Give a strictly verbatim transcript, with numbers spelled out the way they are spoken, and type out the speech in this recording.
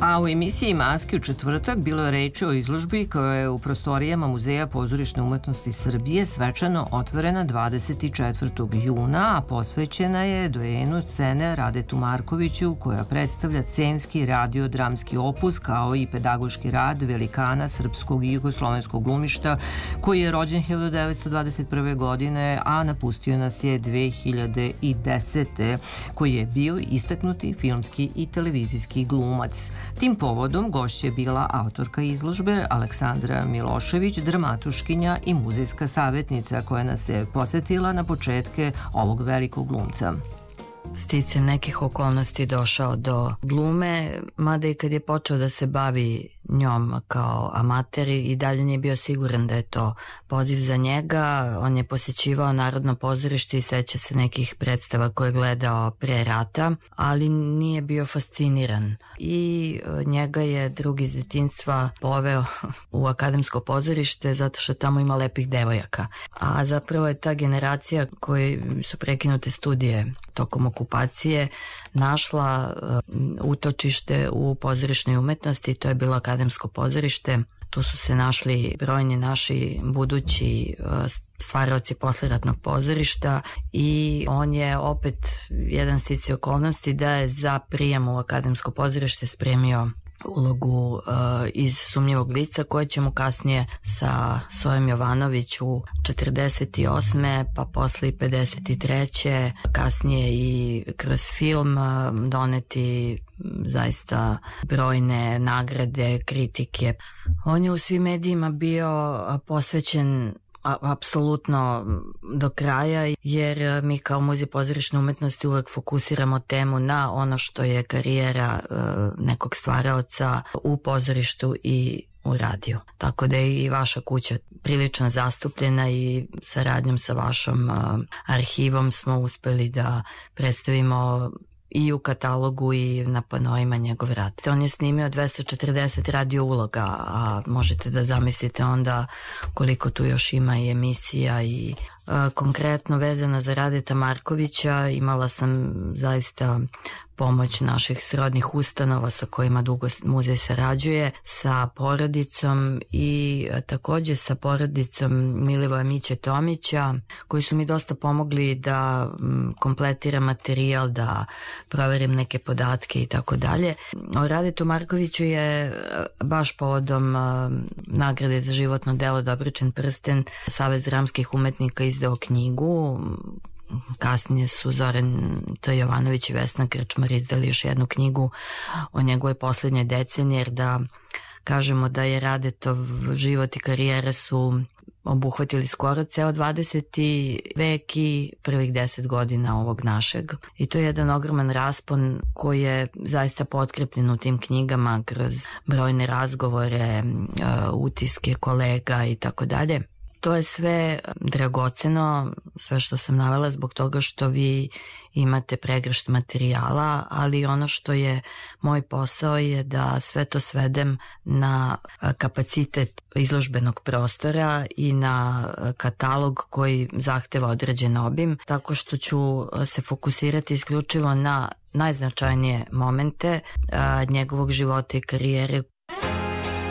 A u emisiji Maske u četvrtak bilo je reči o izložbi koja je u prostorijama Muzeja pozorišne umetnosti Srbije svečano otvorena dvadeset četvrtog juna, a posvećena je dojenu scene Radetu Markoviću, koja predstavlja scenski radio-dramski opus kao i pedagoški rad velikana srpskog i jugoslovenskog glumišta koji je rođen hiljadu devetsto dvadeset prve. godine, a napustio nas je dve hiljade desete. koji je bio istaknuti filmski i televizijski glumac. Tim povodom gošća je bila autorka izložbe Aleksandra Milošević, dramatuškinja i muzejska savjetnica koja nas je podsjetila na početke ovog velikog glumca. Sticajem nekih okolnosti došao do glume, mada i kad je počeo da se bavi njom kao amater i dalje nije bio siguran da je to poziv za njega. On je posjećivao Narodno pozorište i seća se nekih predstava koje je gledao pre rata, ali nije bio fasciniran. I njega je drug iz detinjstva poveo u Akademsko pozorište zato što tamo ima lepih devojaka. A zapravo je ta generacija koji su prekinute studije tokom okupacije našla utočište u pozorišnoj umetnosti, to je bilo Akademsko pozorište. Tu su se našli brojni naši budući stvaraoci posleratnog pozorišta i on je opet jedan sticaj okolnosti da je za prijem u Akademsko pozorište spremio ulogu uh, iz Sumnjivog lica koje će mu kasnije sa Sojom Jovanović u četrdeset osme pa posle i pedeset treće kasnije i kroz film uh, doneti zaista brojne nagrade, kritike. On je u svim medijima bio posvećen apsolutno do kraja, jer mi kao Muzej pozorišne umetnosti uvek fokusiramo temu na ono što je karijera nekog stvaraoca u pozorištu i u radiju. Tako da je i vaša kuća prilično zastupljena i saradnjom sa vašom arhivom smo uspeli da predstavimo i u katalogu i na panoima njegov rad. On je snimio dvesta četrdeset radio uloga, a možete da zamislite onda koliko tu još ima i emisija i a, konkretno vezano za Radeta Markovića imala sam zaista pomoć naših srodnih ustanova sa kojima dugo muzej sarađuje, sa porodicom i takođe sa porodicom Milivoja Miće Tomića, koji su mi dosta pomogli da kompletiram materijal, da proverim neke podatke i tako dalje. O Radetu Markoviću je baš povodom nagrade za životno delo Dobričin prsten Savez dramskih umetnika izdao knjigu. Kasnije su Zoran T. Jovanović i Vesna Krčmar izdali još jednu knjigu o njegovoj poslednjoj deceniji, jer da kažemo da je Radetov život i karijera su obuhvatili skoro ceo dvadeseti vek i prvih deset godina ovog našeg. I to je jedan ogroman raspon koji je zaista potkrepljen u tim knjigama kroz brojne razgovore, utiske kolega i tako dalje. To je sve dragoceno, sve što sam navela zbog toga što vi imate pregršt materijala, ali ono što je moj posao je da sve to svedem na kapacitet izložbenog prostora i na katalog koji zahteva određen obim, tako što ću se fokusirati isključivo na najznačajnije momente a, njegovog života i karijere